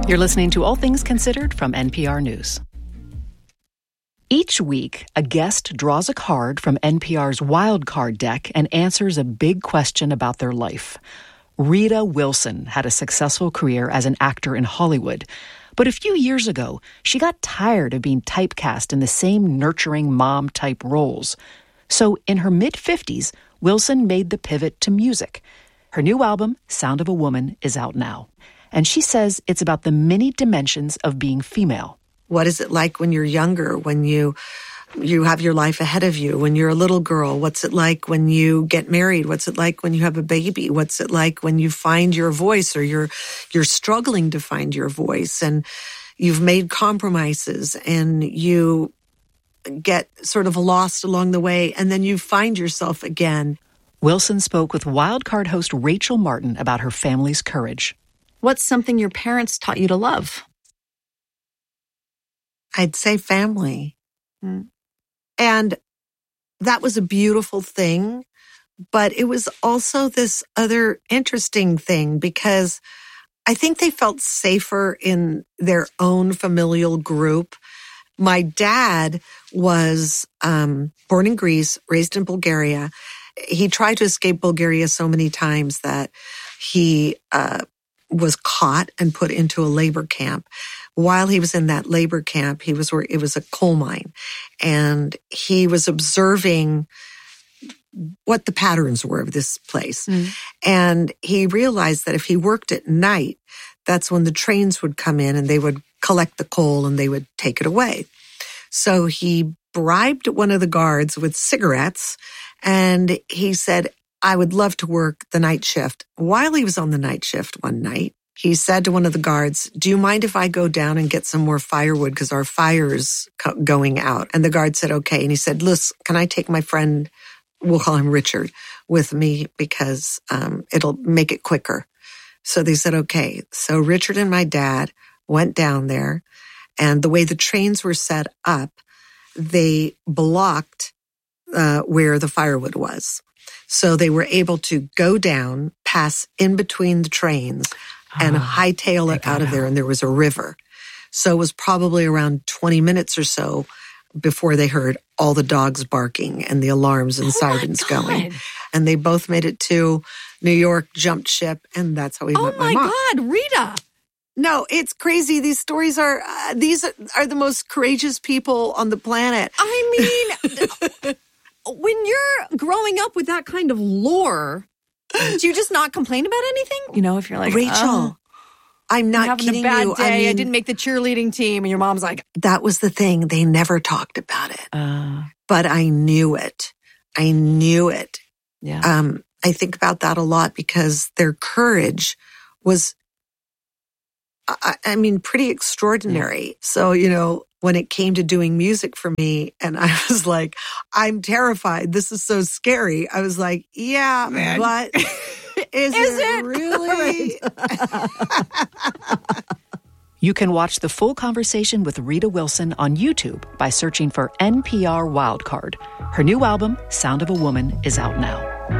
You're listening to All Things Considered from NPR News. Each week, a guest draws a card from NPR's Wild Card deck and answers a big question about their life. Rita Wilson had a successful career as an actor in Hollywood. But a few years ago, she got tired of being typecast in the same nurturing mom-type roles. So in her mid-50s, Wilson made the pivot to music. Her new album, Sound of a Woman, is out now. And she says it's about the many dimensions of being female. What is it like when you're younger, when you have your life ahead of you, when you're a little girl? What's it like when you get married? What's it like when you have a baby? What's it like when you find your voice or you're struggling to find your voice and you've made compromises and you get sort of lost along the way and then you find yourself again? Wilson spoke with Wild Card host Rachel Martin about her family's courage. What's something your parents taught you to love? I'd say family. And that was a beautiful thing, but it was also this other interesting thing because I think they felt safer in their own familial group. My dad was born in Greece, raised in Bulgaria. He tried to escape Bulgaria so many times that he was caught and put into a labor camp. While he was in that labor camp, it was a coal mine, and he was observing what the patterns were of this place. And he realized that if he worked at night, that's when the trains would come in and they would collect the coal and they would take it away. So he bribed one of the guards with cigarettes, and he said, I would love to work the night shift. While he was on the night shift one night, he said to one of the guards, do you mind if I go down and get some more firewood because our fire's going out? And the guard said, okay. And he said, listen, can I take my friend, we'll call him Richard, with me because it'll make it quicker. So they said, okay. So Richard and my dad went down there, and the way the trains were set up, they blocked where the firewood was. So they were able to go down, pass in between the trains, and hightail it out of there, and there was a river. So it was probably around 20 minutes or so before they heard all the dogs barking and the alarms and sirens going. And they both made it to New York, jumped ship, and that's how we met my mom. Oh my God, Rita! No, it's crazy. These stories are, these are the most courageous people on the planet. I mean, when you're growing up with that kind of lore, do you just not complain about anything? You know, if you're like, Rachel, I'm not kidding you. I'm having a bad day. I mean, I didn't make the cheerleading team. And your mom's like, that was the thing. They never talked about it. But I knew it. I knew it. Yeah. I think about that a lot because their courage was, I mean, pretty extraordinary. Yeah. So, you know, when it came to doing music for me, and I was like, I'm terrified. This is so scary. I was like, yeah, man. But is it really? You can watch the full conversation with Rita Wilson on YouTube by searching for NPR Wildcard. Her new album, Sound of a Woman, is out now.